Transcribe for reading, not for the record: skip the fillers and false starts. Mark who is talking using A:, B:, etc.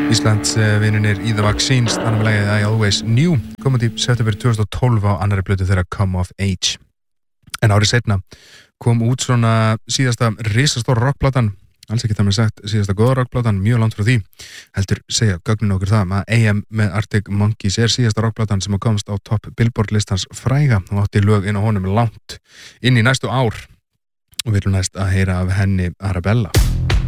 A: Íslands vinunir í The Vaccines, þannig með lagið I Always Knew, komandi í september 2012 á annarri plötu þeirra Come of Age. En árið seinna kom út svona síðasta risastóra rockplatan, alls ekki það með sagt síðasta góða rockplatan, mjög langt frá því, heldur segja gögnin okkur það, að AM með Arctic Monkeys síðasta rockplatan sem komst á topp Billboard listans fræga og átti lög inn á honum langt inn í næstu ár og við viljum næst að heyra af henni Arabella.